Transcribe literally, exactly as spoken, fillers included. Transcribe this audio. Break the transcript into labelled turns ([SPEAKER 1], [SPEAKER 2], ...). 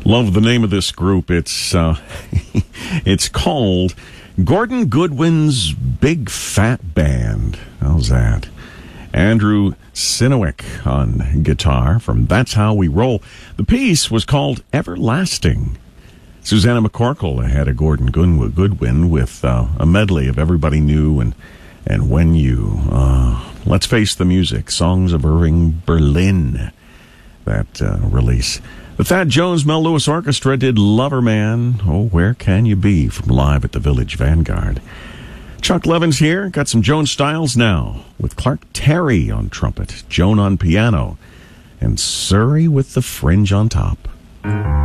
[SPEAKER 1] Love the name of this group. It's uh, it's called Gordon Goodwin's Big Fat Band. How's that? Andrew Sinowick on guitar from That's How We Roll. The piece was called Everlasting. Susanna McCorkle had a Gordon Goodwin with uh, a medley of Everybody Knew and, and When You. Uh, let's face the music. Songs of Irving Berlin. That uh, release. The Thad Jones Mel Lewis Orchestra did Lover Man. Oh, Where Can You Be? From Live at the Village Vanguard. Chuck Levin's here. Got some Joan Styles now with Clark Terry on trumpet, Joan on piano, and Surrey with the fringe on top.